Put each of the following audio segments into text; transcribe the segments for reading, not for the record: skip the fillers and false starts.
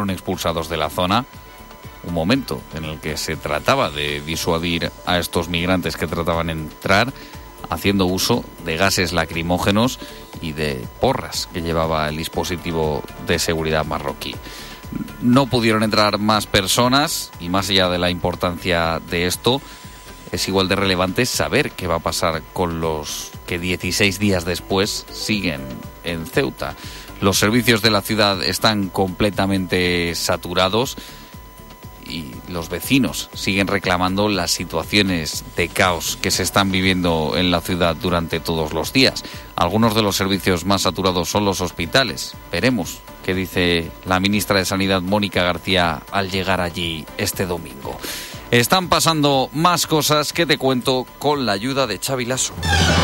fueron expulsados de la zona. Un momento en el que se trataba de disuadir a estos migrantes que trataban de entrar, haciendo uso de gases lacrimógenos y de porras que llevaba el dispositivo de seguridad marroquí. No pudieron entrar más personas y, más allá de la importancia de esto, es igual de relevante saber qué va a pasar con los que 16 días después siguen en Ceuta. Los servicios de la ciudad están completamente saturados y los vecinos siguen reclamando las situaciones de caos que se están viviendo en la ciudad durante todos los días. Algunos de los servicios más saturados son los hospitales. Veremos qué dice la ministra de Sanidad, Mónica García, al llegar allí este domingo. Están pasando más cosas que te cuento con la ayuda de Xavi Lasso.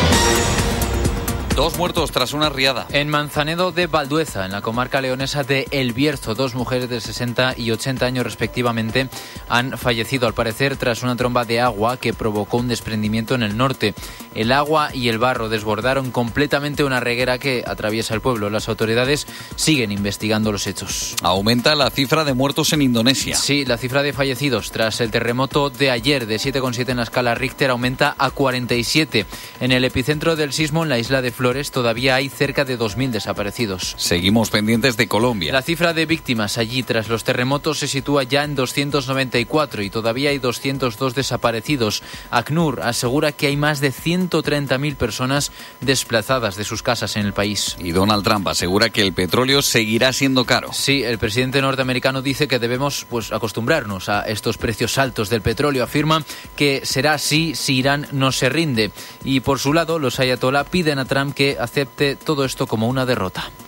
2 muertos tras una riada. En Manzanedo de Valdueza, en la comarca leonesa de El Bierzo, 2 mujeres de 60 y 80 años respectivamente han fallecido, al parecer, tras una tromba de agua que provocó un desprendimiento en el norte. El agua y el barro desbordaron completamente una reguera que atraviesa el pueblo. Las autoridades siguen investigando los hechos. Aumenta la cifra de muertos en Indonesia. Sí, la cifra de fallecidos tras el terremoto de ayer de 7,7 en la escala Richter aumenta a 47. En el epicentro del sismo, en la isla de Flores, todavía hay cerca de 2.000 desaparecidos. Seguimos pendientes de Colombia. La cifra de víctimas allí tras los terremotos se sitúa ya en 294 y todavía hay 202 desaparecidos. ACNUR asegura que hay más de 130.000 personas desplazadas de sus casas en el país. Y Donald Trump asegura que el petróleo seguirá siendo caro. Sí, el presidente norteamericano dice que debemos acostumbrarnos a estos precios altos del petróleo. Afirma que será así si Irán no se rinde. Y por su lado, los ayatolá piden a Trump que acepte todo esto como una derrota.